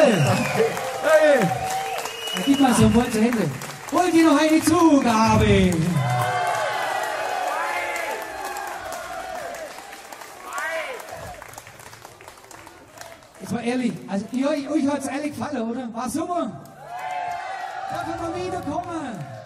Hey! Gib mal so kurze Hände. Wollt ihr noch eine Zugabe? Jetzt mal ehrlich, also euch hat es ehrlich gefallen, oder? War super? Darf ich mal wiederkommen?